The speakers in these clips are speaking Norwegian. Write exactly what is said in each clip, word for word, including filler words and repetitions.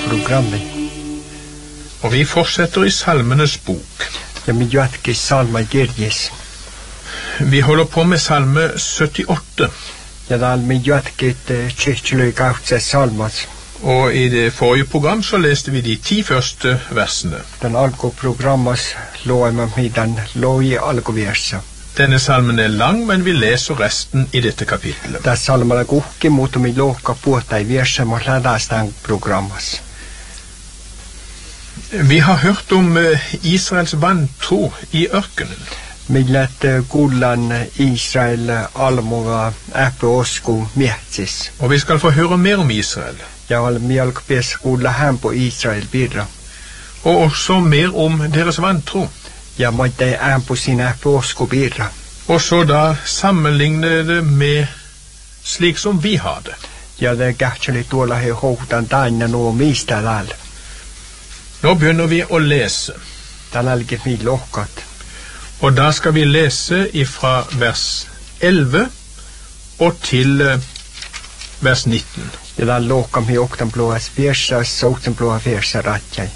programmet. Og vi fortsetter i Salmenes bok. Ja mi jatke salma Gerjes. Vi holder på med salme syttiåtte. Ja dal mi jatke tjekkeløy gautse salmas. Og i det forrige program så leste vi de ti første versene. Den alko programmas lå med middan lå i alko versa. Denne salmen er lang, men vi leser resten i dette kapitlet. Da salmen er gokke mot om i låka på i versa må ladastang programmas. Vi har hørt om Israels vantro i ørkenen. Millet gullan Israel almoga äppe osko mietsis. Og vi skal få høre mer om Israel. Ja, vi alko pes gulla hem på Israel birra. Og også mer om deres vantro. Ja, måtte er på sin äppe osko birra. Og så da sammenligne det med slik som vi har det. Ja, det er gærtelig tuolla he hohtan taina nuo mistä lal. Nå begynner vi å lese. Den alge mi lokkat. Og da skal vi lese ifra vers elleve og til uh, vers nitten. Ja, den lokam mi oktan blåas versa, såten blåa versa ratjai.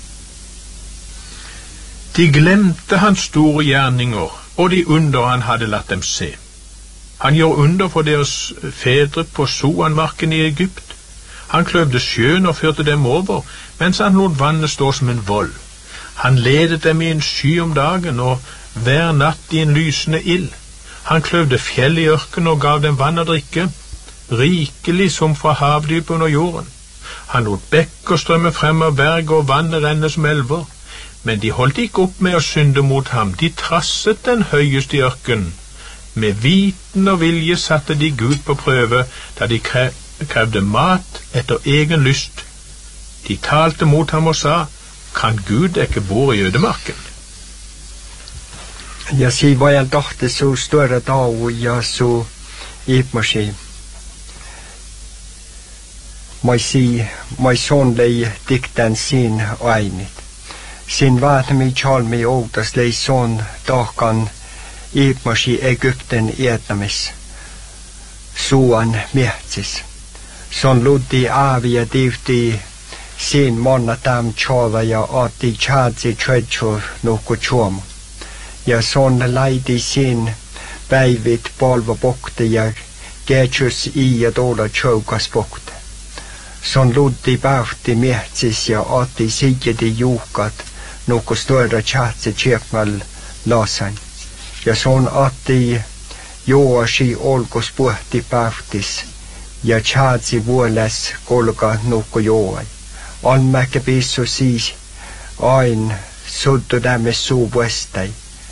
De glemte hans store gjerninger, og de under han hadde latt dem se. Han gjorde under for deres fedre på Soanmarken i Egypt. Han kløvde sjøen og førte dem over, mens han lot vannet stå som en vold. Han ledet dem i en sky om dagen, og hver natt i en lysende ild. Han kløvde fjell i ørken og gav dem vann å drikke, rikelig som fra havdypet under jorden. Han lot bekker strømme frem av berg og vannet renne som elver. Men de holdt ikke opp med å synde mot ham, de trasset den høyeste i ørkenen. Med viten og vilje satte de Gud på prøve, da de krevde mat etter egen lyst. De talte mot ham og sa, kan Gud ikke bo i ødemarken? Ja, si var jeg dachte så større dag, og jeg så ipmaski. Mai si, mai sonlei dikten sin ainit. Sin vaatami chalmi outas lei son tahkan ipmaski Egypten ietnamis. Suan mietsis. Son luddi aavi ja tivti sin monna tam chava ja aati chadsi tredjo nuku chuomu. Ja son laiti sin päivit palva pokte ja keetsus i ja toola tjoukas pokte. Son luddi pähti mietsis ja aati siikedi juukat nuku större tjatsi tjekmal lasan. Ja son aati joasi olkos puhti pähtis ja tjatsi vuoles kolka nuku joai. Almäke pissu siis ain suttu tämmes suu vuestai.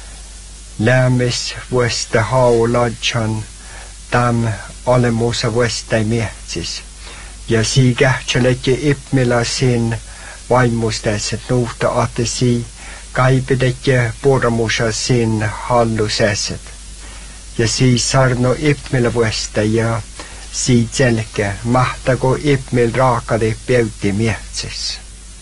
Lämmes vuesta hao ladjan täm alemusa vuestai mietsis. Ja sii kähtsäleke ipmila sin vaimustäiset nuhta atesi kaipideke poramusa sin hallusäiset. Ja sii sarno ipmila vuesta ja sii tselke mahtago ipmil raakade peuti mietsis.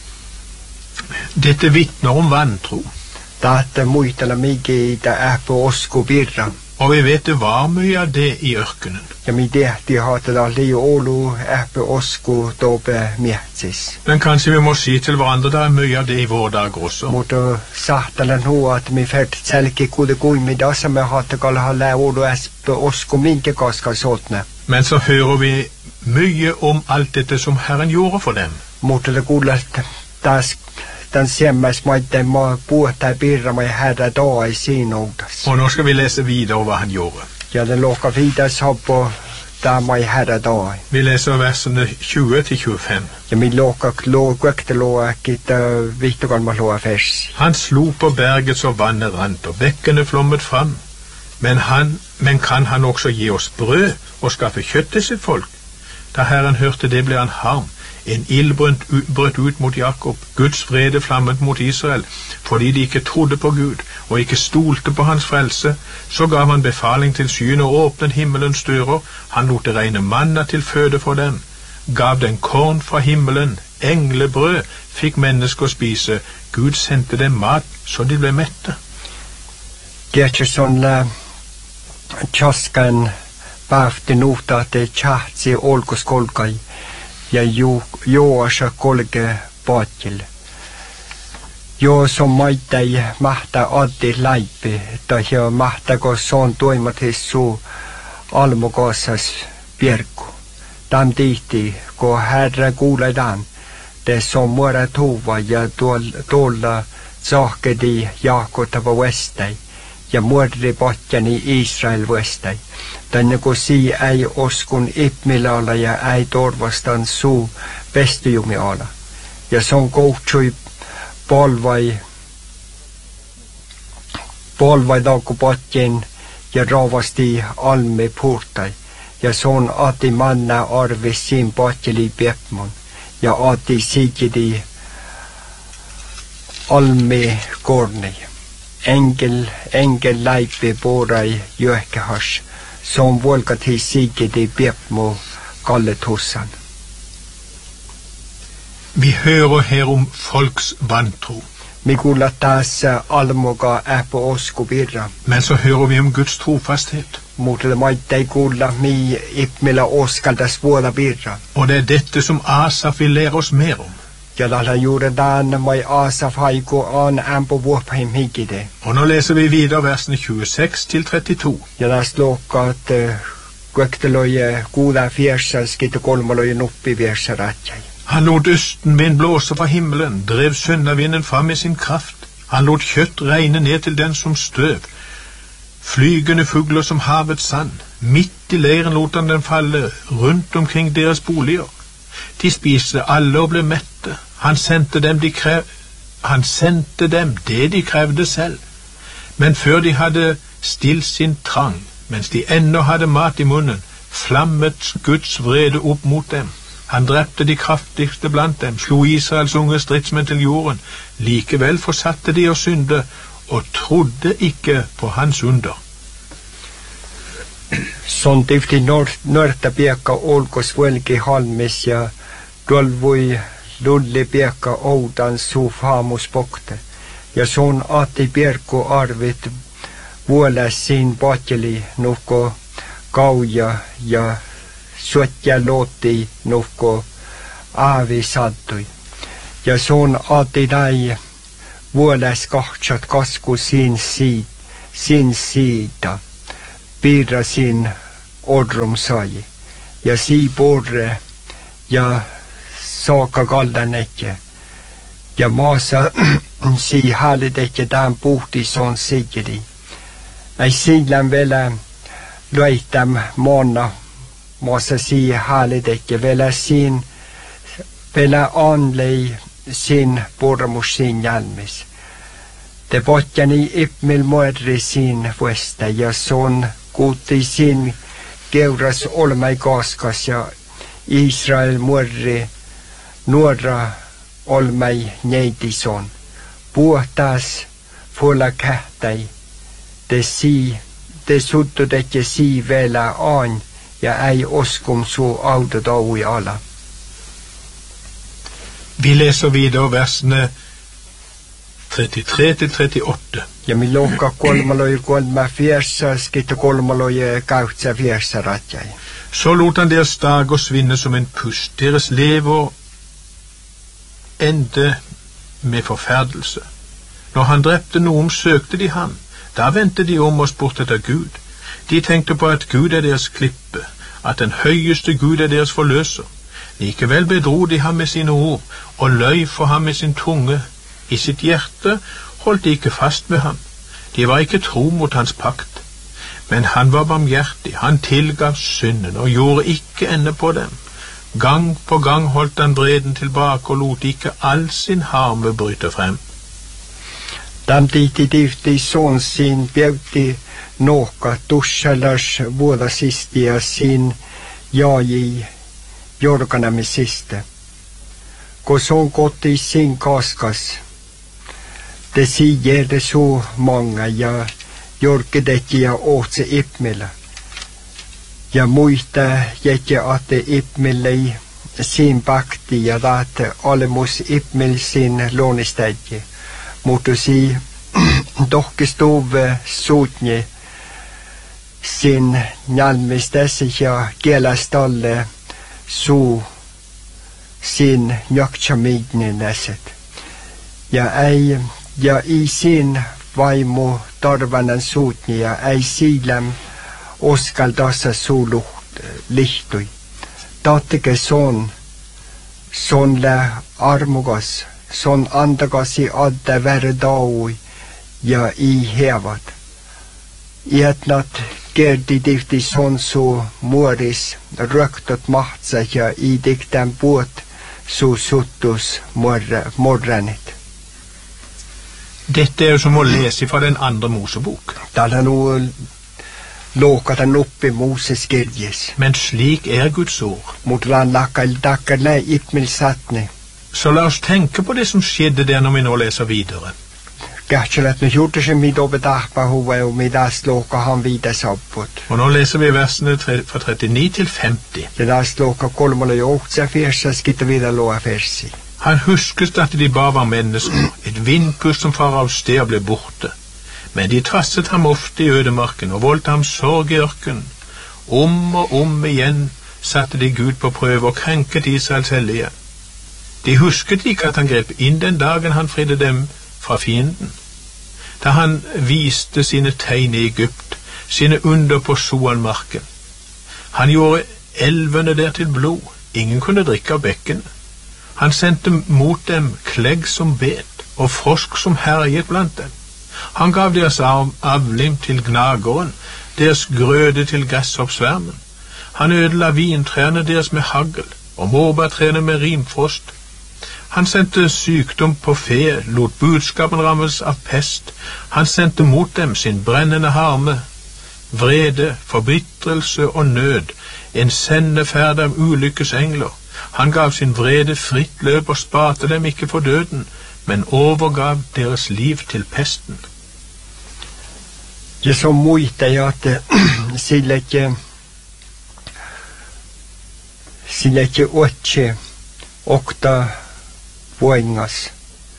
Dette vittner om vantro. Tahta muistella mikä äppä osku birra. Og vi vet det var mye av det i ørkenen. Ja mi tehti hatella liu olu äppä osku tope mietsis. Men kanskje vi må si til hverandre det er mye av det i vår dag også. Mutta sahtella nu at mi färt selke kude kuimi dassa me hattakalla halla olu äppä osku minkä kaskal sotne. Men så hører vi mye om alt dette som Herren gjorde for dem. Mutta det kuulet taas den semmäs maitten maa puhtaa pirra mai herra daa i siinä outas. Og nå skal vi lese videre hva han gjorde. Ja, den låka vidas hoppo daa mai herra daa. Vi leser versene tjue til tjuefem. Ja, min låka lå kvekte lå ekkit vittokan ma låa vers. Han slo på berget så vannet rant, og bekkene flommet fram. Men, han, men kan han også gi oss brød og skaffe kjøtt til sitt folk? Da Herren hørte det, ble han harm. En ild brøt ut mot Jakob, Guds vrede flammet mot Israel, fordi de ikke trodde på Gud og ikke stolte på hans frelse. Så gav han befaling til skyen og åpnet himmelens dører. Han lot det regne manna til føde for dem, gav den korn fra himmelen, englebrød fikk mennesker spise. Gud sendte dem mat så de ble mette. Gertjesson tjaskan pähti nuhta te tjahtsi olkoskolkai. ja ju, juossa kolke paatjil. Jos on maittai mahta addi läipi, tai mahta kos on toimatissu almukossas pierku. Tam tihti, kun herra kuuletaan, des on muora tuva ja tuolla sahkedi jaakotava vestai ja muodri potjani Israel vestai. Tänne kun si ei oskun ipmilalla ja ei torvastan suu vestijumiala. Ja se on kohtsui polvai, polvai taukku potjen ja ravasti almi puhtai. Ja se on ati manna arvis siin potjeli piepmun. Ja ati sikidi almi korni. Engel, engel läipi puorai jöhkehas. Se on volkati sikidi piepmu kalletussan. Vi hører her om folks vantro. Vi kuulla taas almuga äppo osku virra. Men så hører vi om Guds trofasthet. Mutta maitta ei kuulla mi ipmillä oskaltas vuoda virra. Og det er dette som Asaf vil lære oss mer om. Ja lalla juuretaan mai Asaf haiku an ämpo vuopahim hikide. Og nå leser vi videre versene tjueseks til trettito. Ja las luokkaat kuekteloje kuuda fiersas kitte kolmaloje nuppi fiersa ratjai. Han lot østenvind blåse fra himmelen, drev søndavinden fram med sin kraft. Han lot kjøtt regne ned til den som støv. Flygende fugler som havets sand. Midt i leiren lot han den falle, rundt omkring deres boliger. De spiste alle og ble mette. Han sendte dem, de krev... han sendte dem det de krevde selv. Men før de hadde stilt sin trang, mens de ennå hadde mat i munnen, flammet Guds vrede opp mot dem. Han drepte de kraftigste blant dem, slo Israels unge stridsmenn til jorden. Likevel forsatte de å synde, og trodde ikke på hans under. Sånn tifti nörta piekka olkos velki halmis ja tuolvui lulli piekka oudan suu faamus pokte. Ja son ati pierku arvit vuolas siin patjeli nuhko kauja ja suotja looti nuhko aavi sattui. Ja son ati näi vuolas kahtsat kasku siin siit, siin siita. Piirra siin odrum sai. Ja sii porre ja saaka kaldanetje. Ja maassa sii häälidetje tämän puhtis on sikidi. Ei siilän vielä luitam maana maassa sii häälidetje. Vielä siin vielä anlei siin pormus siin jälmis. Te potjani ipmil muodri siin vuesta ja son kuutti siin keuras olmai kaskas ja Israel muodri nuora olmai neitison. Puhtaas fuola kähtäi. Te sii, te suttudetje sii vielä aan ja ei oskum su autotaui ala. Vi leser videre versene trettitre til trettiåtte. Ja mi luokka kolmaloja kolme fiersa, skitte kolmaloja kautsa fiersa ratjai. Så lot han deres dag og svinne som en pust. Deres lever ende med forferdelse. Når han drepte noen, søkte de han. Da ventet de om oss bort etter Gud. De tenkte på at Gud er deres klippe, at den høyeste Gud er deres forløser. Likevel bedro de ham med sine ord, og løy for ham med sin tunge. I sitt hjerte holdt de ikke fast ved ham. De var ikke tro mot hans pakt. Men han var barmhjertig, han tilgav synden og gjorde ikke ende på dem. Gang på gang holdt han vreden tilbake og lot ikke all sin harme bryte frem. Tam tihti tifti son siin bjauti nohka tussalas vuodasisti ja siin jaaji jorganamisiste. Kun son koti siin kaskas, te siijerde suu manga ja jorkidetji ja ohtse ipmillä. Ja muista jätje ate ipmillei siin pakti ja tahte olemus ipmill siin luonistäjji. Mutta sii tohkistuve suutni siin njalmistes ja kielastalle suu sin njöktshamidni näset. Ja ei, ja i sin vaimo torvanan suutni ja ei siilem oskaldassa suu luht, lihtui. Taatike son, son lä armugas, son andagasi adde verdaui ja i hevat. Ietnat kerdi tihti son su muoris röktot mahtsa ja i dikten puot su suttus morranit. Dette er jo som å lese fra den andre Mosebok. Täällä nu lookata nuppi Moses kirjes. Men slik er Guds ord. Mut ran lakkal takkerne ipmil satni. Så la oss tenke på det som skjedde der når vi nå leser videre. Kähtselet nyt juurtisen mitä opetahpa huve ja mitä sloka han viitä sapput. Og nå leser vi versene fra trettini til femti. Ja där sloka kolmolle johtsa fyrsa skitta vidare loa fersi. Han husket at de bare var mennesker, et vindpust som far av sted ble borte. Men de trasset ham ofte i ødemarken og voldte ham sorg i ørken. Om og om igjen satte de Gud på prøve og krenket Israels hellige. De husket ikke at han grep inn den dagen han fridde dem fra fienden. Da han viste sine tegn i Egypt, sine under på Soanmarken. Han gjorde elvene der til blod, ingen kunne drikke av bekken. Han sendte mot dem klegg som bet, og frosk som herjet blant dem. Han gav deres avlim til gnageren, deres grøde til gresshoppsvermen. Han ødela vintrærne deres med hagl, og morbærtrærne med rimfrost. Han sendte sykdom på fe, lot budskapen rammes av pest. Han sendte mot dem sin brennende harme, vrede, forbitrelse og nød, en sendeferd av ulykkesengler. Han gav sin vrede fritt løp og sparte dem ikke for døden, men overgav deres liv til pesten. Ja se on muita ja että sille ikke sille ikke otse okta voingas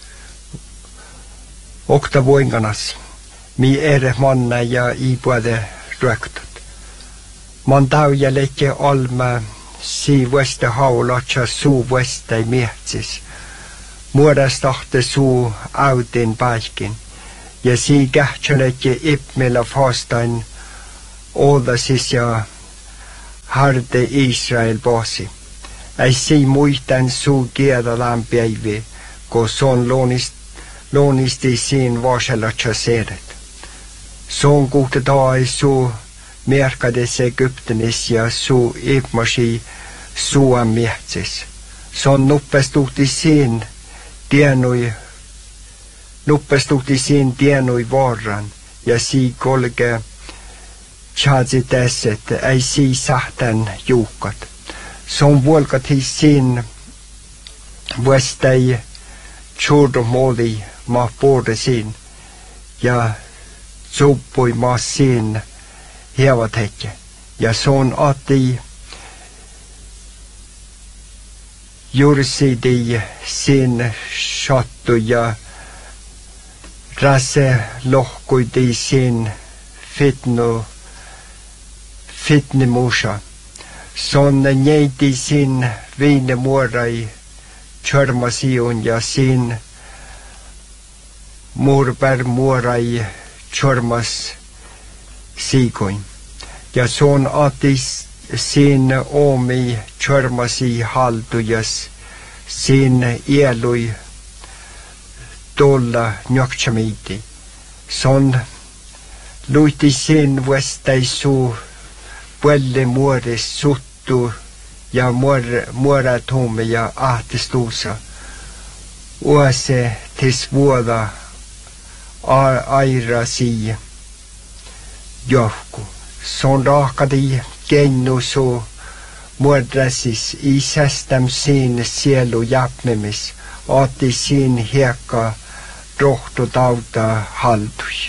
okta voinganas mi ere manna ja i både röktot. Man tauja leke alma si vueste haulatsa suu vueste i mietsis. Muodastahte suu autin paikin. Ja si kähtsönetje ipmillä fastain odasis ja harde Israel basi. Ei si muistan suu kieda lämpiäivi, kun son loonist, loonisti siin vaselatsa seedet. Son kuhtetaa ei suu merkades Egyptenis ja suu ipmasi suuan mietsis. Son nuppestuhti siin tienui Nuppestuhti siin tienui varran ja sii kolge tjadsi tässet ei sii sahtan juukat. Son vuolkat his siin vuestei tjurdomoli ma poorde siin ja zuppui ma siin hevat hetje. Ja son ati jursidi siin sattu ja Rasse lohkuidi siin fitnu fitni musa. Son neiti siin viine muorai tjörmasiun ja siin murper muorai tjörmas siikoin. Ja son atis siin omi tjörmasi haltujas siin ielui tulla njöktsamiiti. Son luiti siin vuestai suu puelle muoris suttu ja muoratuume ja ahtistuusa. Uase tis vuoda aira sii johku. Son rahkadi kennu suu muodrasis i sästam siin sielu japmemis. Ati siin hiekka rohtu tauta haldui.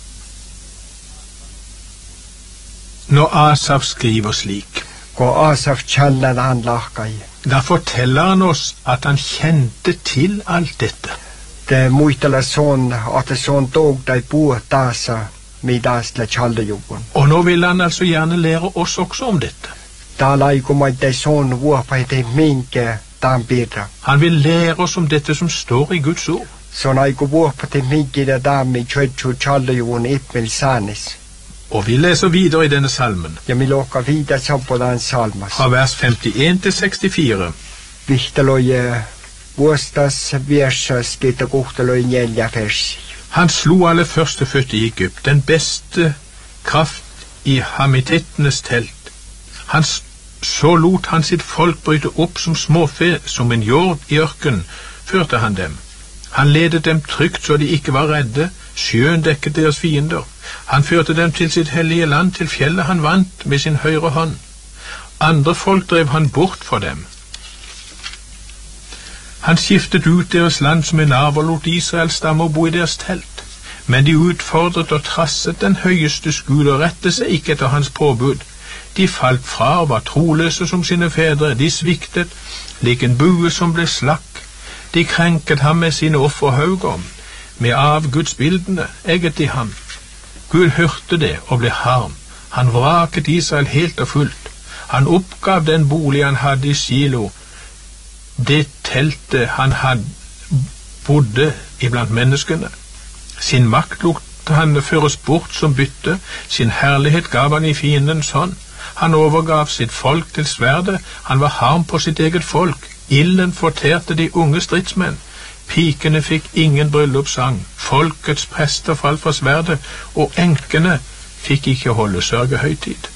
Når Asaf skriver slik, Kun Asaf tjallan han lahkai. da forteller han oss at han kjente til alt dette. Det muistella son, at son tog dei puo taasa, midasle tjallejuvun. Og nå vil han altså gjerne lære oss også om dette. Täällä ei kun maitei son vuopaite minkä tämän birra. Han vil lære oss om dette som står i Guds ord. Så når jeg går bort på til mykje dam i kjøtju tjallejoen Ippmel Sanis. Og vi leser videre i denne salmen. Ja, vi låker videre så på den salmas. Fra vers femtien til sekstifire. Vihtaloi vuostas versas kita kohtaloi neljä versi. Han slo alle førstefødte i Egypt, den beste kraft i hamitittenes telt. Han så lot han sitt folk bryte opp som småfe, som en jord i ørken, førte han dem. Han ledet dem trygt så de ikke var redde, sjøen dekket deres fiender. Han førte dem til sitt hellige land, til fjellet han vant med sin høyre hånd. Andre folk drev han bort for dem. Han skiftet ut deres land som en arv og lot Israels stamme bo i deres telt. Men de utfordret og trasset den høyeste Gud og rettet seg ikke etter hans påbud. De falt fra og var troløse som sine fedre. De sviktet, lik en bue som ble slakk. De krenket ham med sine offerhauger. Med avgudsbildene egget de ham. Gud hørte det og ble harm. Han vraket Israel helt og fullt. Han oppgav den bolig han hadde i Silo, det teltet han hadde bodde iblant menneskene. Sin makt lot han føres bort som bytte, sin herlighet gav han i fiendens hånd. Han overgav sitt folk til sverdet, han var harm på sitt eget folk. Ilden forterte de unge stridsmenn. Pikene fikk ingen bryllupssang. Folkets prester falt fra sverdet, og enkene fikk ikke holde sørgehøytid.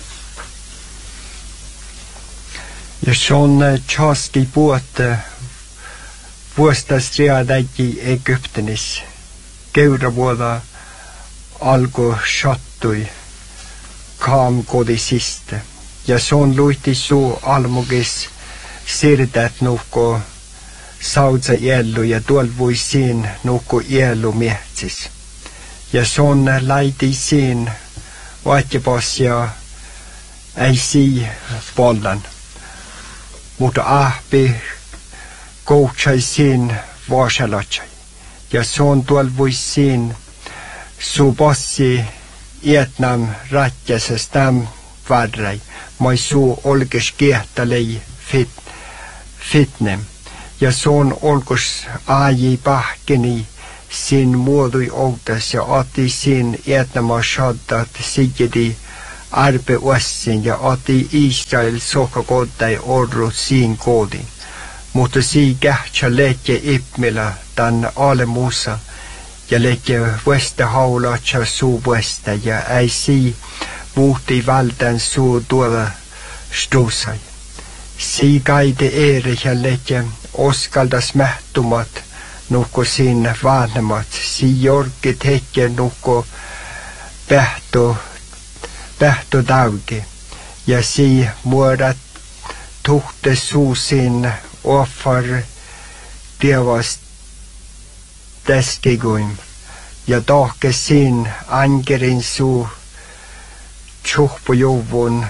Ja sånn tjaski båte vuosta striadägi Egyptenis. Keura vuoda algo sattui kam kodisiste. Ja sånn luiti suu almugis sirdät nuhko saudsa iellu ja tuol voi siin nuhko iellu mietsis. Ja sånn laiti siin vaatjapas ja ei sii pollan. Mutta ahpi koutsai siin vaasalatsai. Ja sån tuol voi siin su passi Vietnam ratjasas täm varrai. Mai suu olkes kiehtalei fit, fitnem. Ja sån olkos aaji pahkeni siin muodui outas ja ati siin Vietnama shaddat sigedi arpe uassin ja ati Israel sohkakotai orru siin koodin. Mutta sii kähtsä letje Ippmela tän alemusa ja letje vuesta haulatsa suu vuesta ja ei sii muhti valtan suu tuolla stusai. Sii kaide eere ja letje oskaldas mähtumat nuhko siin vaannemat. Sii jorkit hetke nuhko pähto pähto tauki ja sii muodat tuhte suu siin offar tievast täskiguim ja tahke siin angerin suu tjuhpujuvun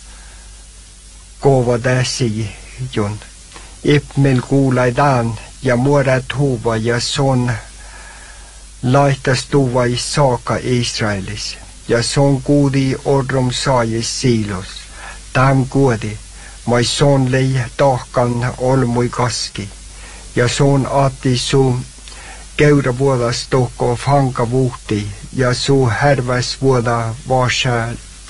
kova täsijun. Ippmel kuulaidaan ja muodat huva ja son laihtas tuvai saaka Israelis. Ja son kuudi orrum saajis siilos. Tam kuudi, mai son lei tahkan olmui kaski. Ja son aati su keura vuodas tohko fanka vuhti. Ja su härväs vuoda vaasa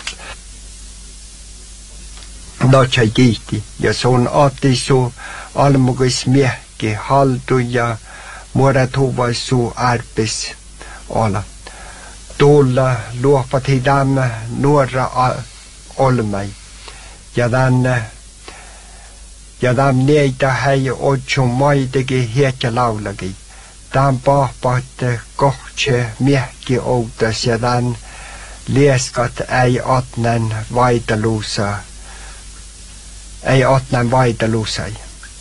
natsai kiihti. Ja son aati su almugis miehki haldu ja muodat huvais su ärpis ala. Tuolla luopati tämän nuora olmai. Ja tämän ja tämän neitä hei otsun maitegi hiekkä laulagi. Tämän pahpatte kohtse miehki outas ja tämän lieskat ei atnen vaitaluusa. Ei atnen vaitaluusai.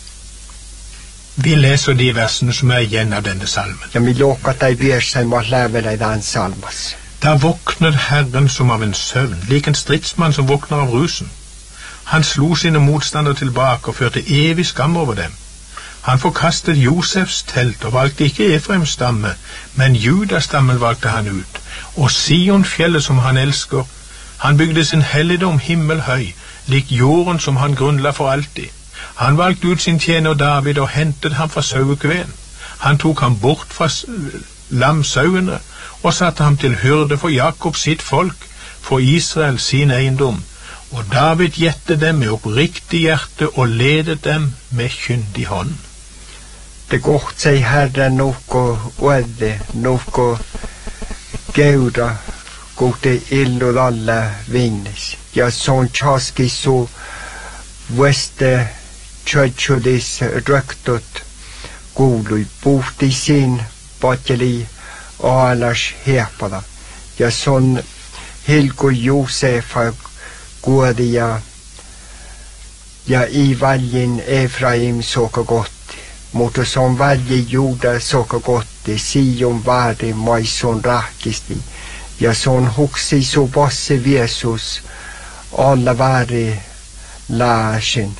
Vi leser de versene som er igjen av denne salmen. Ja vi låker deg versen med å leve deg den salmas. Da våkner Herren som av en søvn, lik en stridsmann som våkner av rusen. Han slo sine motstandere tilbake og førte evig skam over dem. Han forkastet Josefs telt og valgte ikke Efraims stamme, men Judas-stammen valgte han ut. Og Sion-fjellet som han elsker, han bygde sin helligdom himmelhøy, lik jorden som han grunnla for alltid. Han valgte ut sin tjener David og hentet ham fra sauekven. Han tok ham bort fra lamsauene og satte ham til hyrde for Jakob sitt folk, for Israel sin eiendom. Og David gjette dem med oppriktig hjerte og ledet dem med kyndig hånd. Det godt seg Herren noe øde, noe gauda, gode ill og alle vignes. Ja, sånn tjaski så veste tjøtjødis røktot gului, bort i sin batteli og allars hepada. Ja, sånn Hilko Josefa gådia, ja, i valjen Efraim såka gott. Mutta som varje juda såka gott, Sion varje majson rakisti. Ja, sån huksi så bosse Jesus, alla varje laasin.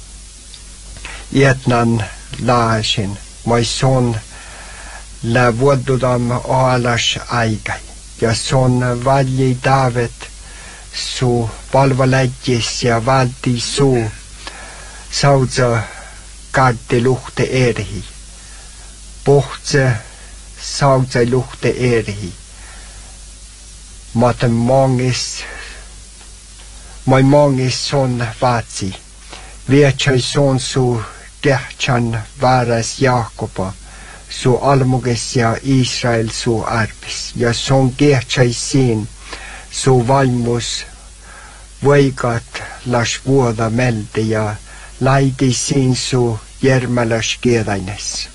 Etnan laasin, majson la vuodudam alas aikai. Ja sån varje David så palvalägis ja valti så saudza kadde luhte erhi. Pohtse saudza luhte erhi. Maten mangis mai mangis son vatsi. Vietsai son su kehtsan varas Jakoba. Su almuges ja Israel su arpis. Ja son kehtsai siin su valmus võigat las vuoda melde ja laidi siin su järmelas kedaines.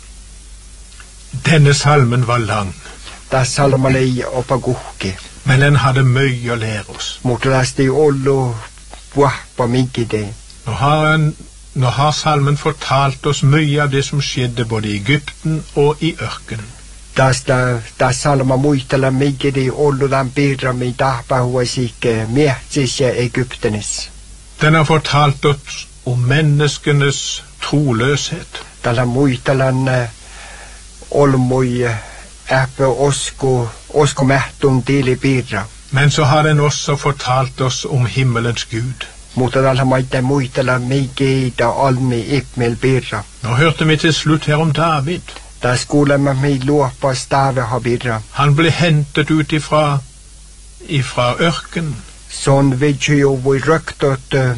Denne salmen var lang. Ta salma lei opa kuhki. Men den hadde mye å lære oss. Mutta lasti ollu puhpa minkide. Nå har, en, nå har salmen fortalt oss mye av det som skjedde både i Egypten og i ørkenen. Tästä tässä salma muistella minkide ollu tämän piirrami tahpahuasikke miehtsissä Egyptenis. Den har fortalt oss om menneskenes troløshet. Tällä muistellan olmui äppä osko osko mähtun tili piirra. Men så har den også fortalt oss om himmelens Gud. Mutta tällä maite muistella minkide almi ikmel piirra. Nå hørte vi til slutt her om David. Tässä kuulemme mi luoppa staveha piirra. Han ble hentet ut ifra, ifra ørken. Sån vidtjo jo voi røktot